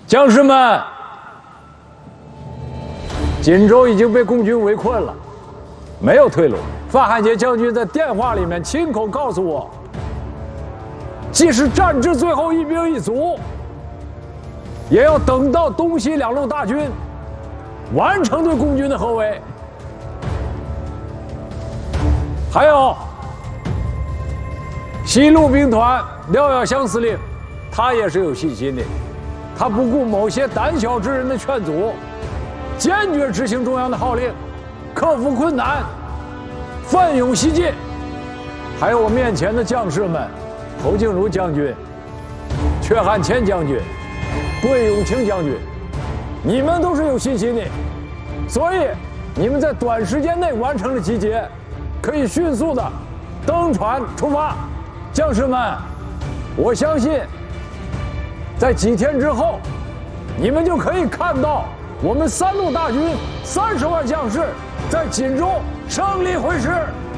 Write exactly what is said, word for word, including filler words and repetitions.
将士们，锦州已经被共军围困了，没有退路。范汉杰将军在电话里面亲口告诉我，即使战至最后一兵一卒，也要等到东西两路大军完成对共军的合围。还有西路兵团廖耀湘司令，他也是有信心的。他不顾某些胆小之人的劝阻，坚决执行中央的号令，克服困难，奋勇西进。还有我面前的将士们，侯静茹将军、阙汉谦将军、桂永清将军，你们都是有信心的，所以你们在短时间内完成了集结，可以迅速的登船出发。将士们，我相信在几天之后，你们就可以看到我们三路大军三十万将士在锦州胜利会师。